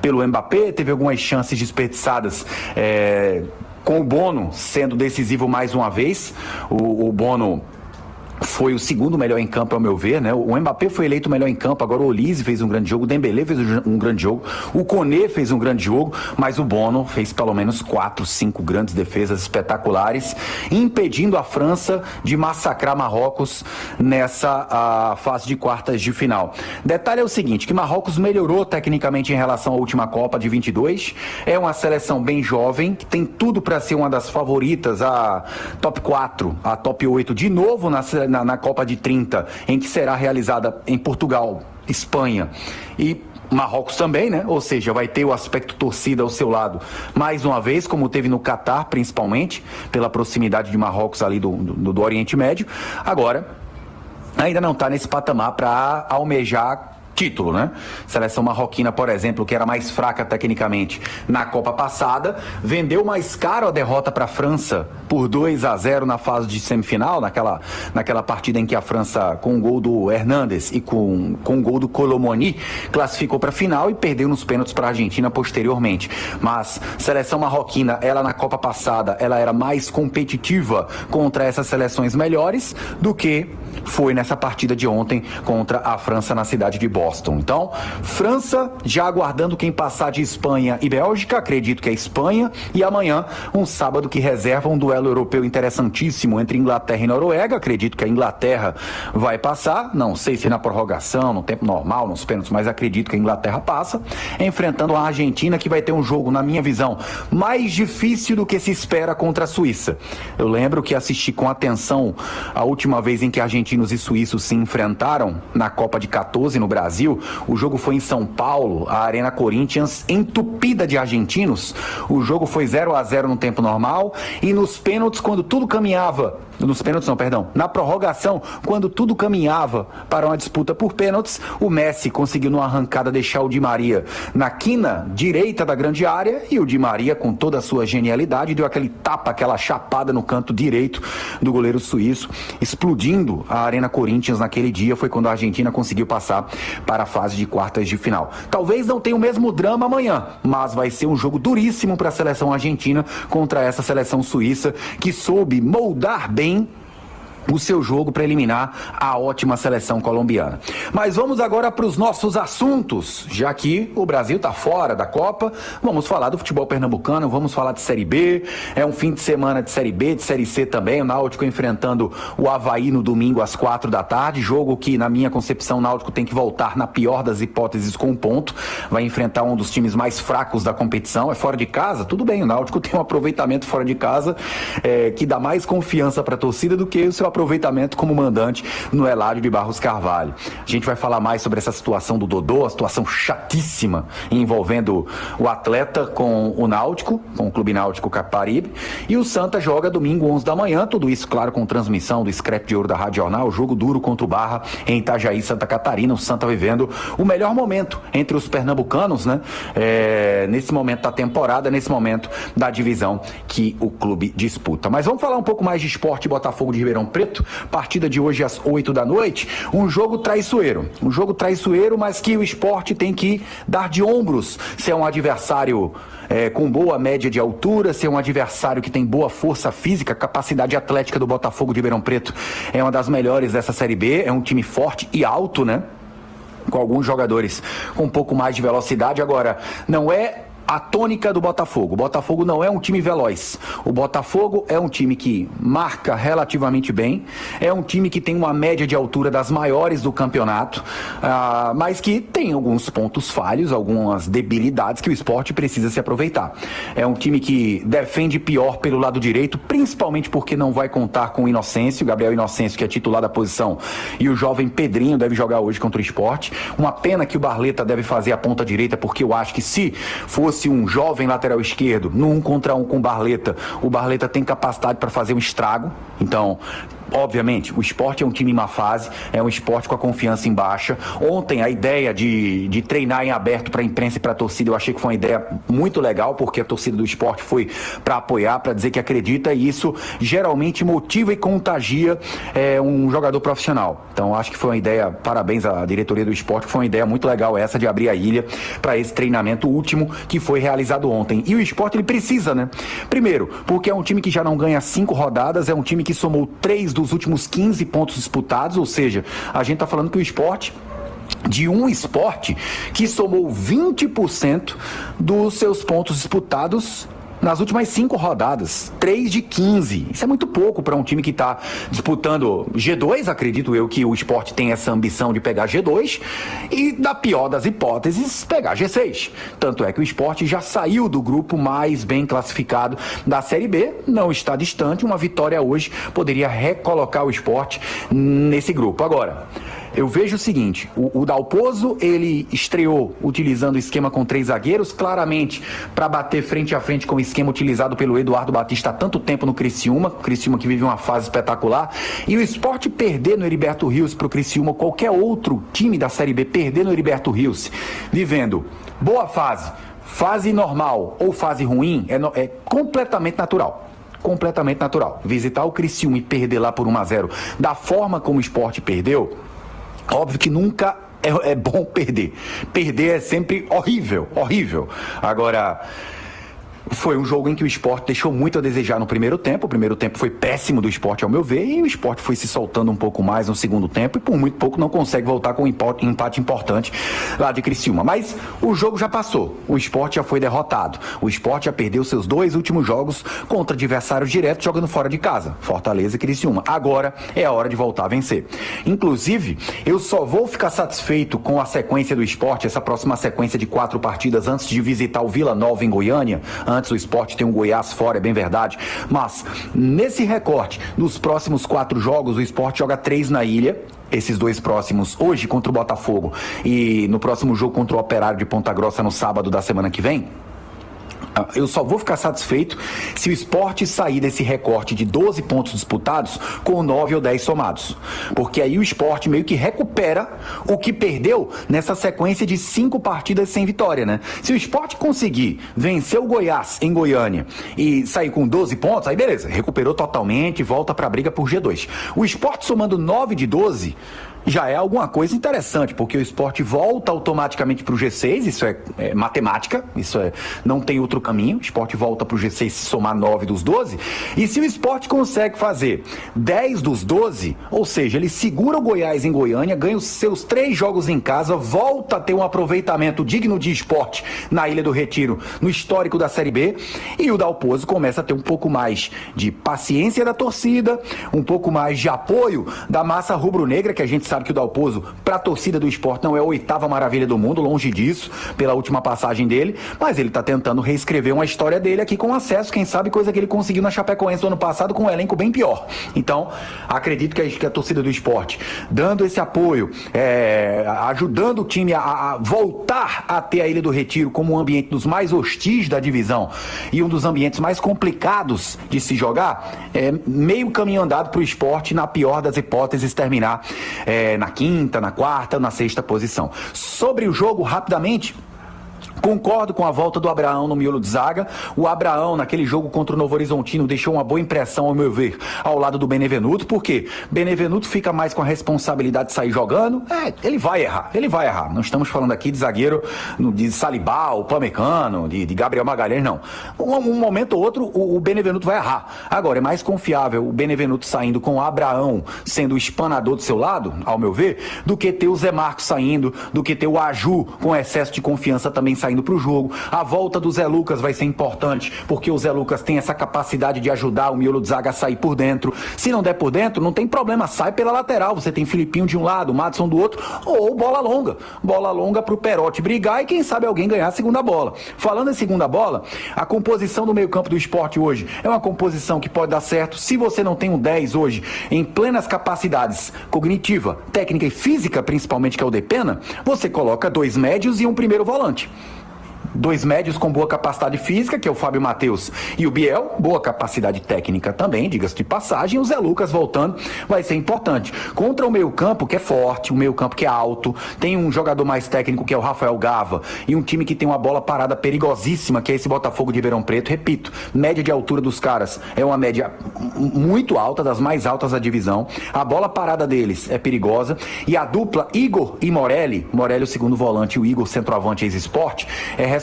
pelo Mbappé, teve algumas chances desperdiçadas, com o Bono sendo decisivo mais uma vez. O Bono foi o segundo melhor em campo, ao meu ver, né? O Mbappé foi eleito o melhor em campo, agora o Olise fez um grande jogo, o Dembélé fez um grande jogo, o Koné fez um grande jogo, mas o Bono fez pelo menos 4, 5 grandes defesas espetaculares, impedindo a França de massacrar Marrocos nessa fase de quartas de final. Detalhe é o seguinte, que Marrocos melhorou tecnicamente em relação à última Copa de 22, é uma seleção bem jovem, que tem tudo para ser uma das favoritas, a top 4, a top 8 de novo na Copa de 30, em que será realizada em Portugal, Espanha e Marrocos também, né? Ou seja, vai ter o aspecto torcida ao seu lado mais uma vez, como teve no Catar, principalmente, pela proximidade de Marrocos ali do Oriente Médio. Agora, ainda não está nesse patamar para almejar título, né? Seleção marroquina, por exemplo, que era mais fraca tecnicamente na Copa passada, vendeu mais caro a derrota para a França por 2-0 na fase de semifinal, naquela partida em que a França, com o gol do Hernandes e com o gol do Colomoni, classificou para a final e perdeu nos pênaltis para a Argentina posteriormente. Mas seleção marroquina, ela na Copa passada, ela era mais competitiva contra essas seleções melhores do que foi nessa partida de ontem contra a França na cidade de Boston. Então, França já aguardando quem passar de Espanha e Bélgica, acredito que é Espanha, e amanhã um sábado que reserva um duelo europeu interessantíssimo entre Inglaterra e Noruega, acredito que a Inglaterra vai passar, não sei se na prorrogação, no tempo normal, nos pênaltis, mas acredito que a Inglaterra passa, enfrentando a Argentina, que vai ter um jogo, na minha visão, mais difícil do que se espera contra a Suíça. Eu lembro que assisti com atenção a última vez em que argentinos e suíços se enfrentaram na Copa de 14 no Brasil. O jogo foi em São Paulo, a Arena Corinthians entupida de argentinos. O jogo foi 0-0 no tempo normal e nos pênaltis, quando tudo caminhava, na prorrogação, quando tudo caminhava para uma disputa por pênaltis, o Messi conseguiu numa arrancada deixar o Di Maria na quina direita da grande área e o Di Maria, com toda a sua genialidade, deu aquele tapa, aquela chapada no canto direito do goleiro suíço, explodindo a Arena Corinthians naquele dia. Foi quando a Argentina conseguiu passar para a fase de quartas de final. Talvez não tenha o mesmo drama amanhã, mas vai ser um jogo duríssimo para a seleção argentina contra essa seleção suíça que soube moldar bem o seu jogo para eliminar a ótima seleção colombiana. Mas vamos agora para os nossos assuntos, já que o Brasil está fora da Copa. Vamos falar do futebol pernambucano, vamos falar de Série B, é um fim de semana de Série B, de Série C também, o Náutico enfrentando o Avaí no domingo às 4 da tarde, jogo que, na minha concepção, o Náutico tem que voltar, na pior das hipóteses, com um ponto, vai enfrentar um dos times mais fracos da competição, é fora de casa, tudo bem, o Náutico tem um aproveitamento fora de casa que dá mais confiança para a torcida do que o seu aproveitamento como mandante no Eládio de Barros Carvalho. A gente vai falar mais sobre essa situação do Dodô, a situação chatíssima envolvendo o atleta com o Náutico, com o Clube Náutico Caparibe, e o Santa joga domingo 11 da manhã, tudo isso, claro, com transmissão do Scrap de Ouro da Rádio Jornal, jogo duro contra o Barra em Itajaí, Santa Catarina, o Santa vivendo o melhor momento entre os pernambucanos, né? Nesse momento da temporada, nesse momento da divisão que o clube disputa. Mas vamos falar um pouco mais de Sport Botafogo de Ribeirão Preto. Partida de hoje às 8 da noite, um jogo traiçoeiro, mas que o Sport tem que dar de ombros, se é um adversário com boa média de altura, se é um adversário que tem boa força física, capacidade atlética do Botafogo de Ribeirão Preto é uma das melhores dessa Série B, é um time forte e alto, né? Com alguns jogadores com um pouco mais de velocidade. Agora, não é a tônica do Botafogo. O Botafogo não é um time veloz. O Botafogo é um time que marca relativamente bem, é um time que tem uma média de altura das maiores do campeonato, mas que tem alguns pontos falhos, algumas debilidades que o Sport precisa se aproveitar. É um time que defende pior pelo lado direito, principalmente porque não vai contar com o Inocêncio, Gabriel Inocêncio, que é titular da posição, e o jovem Pedrinho deve jogar hoje contra o Sport. Uma pena que o Barleta deve fazer a ponta direita, porque eu acho que se fosse um jovem lateral esquerdo, no 1 contra 1 com o Barleta tem capacidade para fazer um estrago. Então, Obviamente, o Sport é um time em má fase, é um Sport com a confiança em baixa. Ontem, a ideia de treinar em aberto para a imprensa e para a torcida, eu achei que foi uma ideia muito legal, porque a torcida do Sport foi para apoiar, para dizer que acredita, e isso geralmente motiva e contagia um jogador profissional. Então, acho que foi uma ideia, parabéns à diretoria do Sport, foi uma ideia muito legal essa de abrir a ilha para esse treinamento último que foi realizado ontem. E o Sport, ele precisa, né? Primeiro, porque é um time que já não ganha 5 rodadas, é um time que somou 3 dos últimos 15 pontos disputados, ou seja, a gente está falando que o Sport, de um esporte que somou 20% dos seus pontos disputados nas últimas 5 rodadas, 3 de 15. Isso é muito pouco para um time que está disputando G2, acredito eu que o Sport tem essa ambição de pegar G2 e, na pior das hipóteses, pegar G6. Tanto é que o Sport já saiu do grupo mais bem classificado da Série B, não está distante, uma vitória hoje poderia recolocar o Sport nesse grupo. Agora, eu vejo o seguinte, o Dalpozo, ele estreou utilizando o esquema com 3 zagueiros, claramente para bater frente a frente com o esquema utilizado pelo Eduardo Batista há tanto tempo no Criciúma que vive uma fase espetacular, e o Sport perder no Heriberto Rios para o Criciúma, qualquer outro time da Série B perder no Heriberto Rios, vivendo boa fase normal ou fase ruim, é completamente natural. Completamente natural. Visitar o Criciúma e perder lá por 1-0, da forma como o Sport perdeu, óbvio que nunca é bom perder. Perder é sempre horrível, horrível. Agora, foi um jogo em que o Sport deixou muito a desejar no primeiro tempo. O primeiro tempo foi péssimo do Sport, ao meu ver, e o Sport foi se soltando um pouco mais no segundo tempo e por muito pouco não consegue voltar com um empate importante lá de Criciúma. Mas o jogo já passou, o Sport já foi derrotado. O Sport já perdeu seus 2 últimos jogos contra adversários diretos jogando fora de casa, Fortaleza e Criciúma. Agora é a hora de voltar a vencer. Inclusive, eu só vou ficar satisfeito com a sequência do Sport, essa próxima sequência de 4 partidas antes de visitar o Vila Nova em Goiânia. Antes o Sport tem um Goiás fora, é bem verdade, mas nesse recorte, nos próximos 4 jogos, o Sport joga 3 na ilha, esses 2 próximos, hoje contra o Botafogo e no próximo jogo contra o Operário de Ponta Grossa no sábado da semana que vem. Eu só vou ficar satisfeito se o Sport sair desse recorte de 12 pontos disputados com 9 ou 10 somados. Porque aí o Sport meio que recupera o que perdeu nessa sequência de 5 partidas sem vitória, né? Se o Sport conseguir vencer o Goiás em Goiânia e sair com 12 pontos, aí beleza, recuperou totalmente e volta para a briga por G2. O Sport somando 9 de 12... já é alguma coisa interessante, porque o Sport volta automaticamente para o G6, isso é matemática, não tem outro caminho, o Sport volta para o G6 se somar 9 dos 12, e se o Sport consegue fazer 10 dos 12, ou seja, ele segura o Goiás em Goiânia, ganha os seus 3 jogos em casa, volta a ter um aproveitamento digno de Sport na Ilha do Retiro, no histórico da Série B, e o Dalpozo começa a ter um pouco mais de paciência da torcida, um pouco mais de apoio da massa rubro-negra, que a gente sabe que o Dalpozo, para a torcida do Sport, não é a 8ª maravilha do mundo, longe disso, pela última passagem dele, mas ele está tentando reescrever uma história dele aqui com acesso, quem sabe coisa que ele conseguiu na Chapecoense do ano passado com um elenco bem pior. Então, acredito que a torcida do Sport, dando esse apoio, ajudando o time a voltar a ter a Ilha do Retiro como um ambiente dos mais hostis da divisão e um dos ambientes mais complicados de se jogar, meio caminho andado para o Sport, na pior das hipóteses, terminar na 5ª, na 4ª, na 6ª posição. Sobre o jogo, rapidamente, concordo com a volta do Abraão no miolo de zaga. O Abraão, naquele jogo contra o Novo Horizontino, deixou uma boa impressão, ao meu ver, ao lado do Benevenuto, porque Benevenuto fica mais com a responsabilidade de sair jogando. Ele vai errar. Não estamos falando aqui de zagueiro de Salibá, o Pamecano, de Gabriel Magalhães, não. Um momento ou outro, o Benevenuto vai errar. Agora, é mais confiável o Benevenuto saindo com o Abraão sendo o espanador do seu lado, ao meu ver, do que ter o Zé Marcos saindo, do que ter o Aju com excesso de confiança também saindo para o jogo. A volta do Zé Lucas vai ser importante, porque o Zé Lucas tem essa capacidade de ajudar o miolo de zaga a sair por dentro. Se não der por dentro, não tem problema, sai pela lateral. Você tem Filipinho de um lado, o Madison do outro, ou bola longa para o Perotti brigar e quem sabe alguém ganhar a segunda bola. Falando em segunda bola, a composição do meio campo do Sport hoje é uma composição que pode dar certo se você não tem um 10 hoje em plenas capacidades cognitiva, técnica e física, principalmente, que é o Depena, você coloca 2 médios e um primeiro volante. Dois médios com boa capacidade física, que é o Fábio Matheus e o Biel, boa capacidade técnica também, diga-se de passagem, e o Zé Lucas voltando vai ser importante. Contra o meio-campo, que é forte, o meio-campo que é alto, tem um jogador mais técnico, que é o Rafael Gava, e um time que tem uma bola parada perigosíssima, que é esse Botafogo de Ribeirão Preto. Repito, média de altura dos caras é uma média muito alta, das mais altas da divisão. A bola parada deles é perigosa, e a dupla Igor e Morelli, o segundo volante e o Igor centroavante ex-esporte, é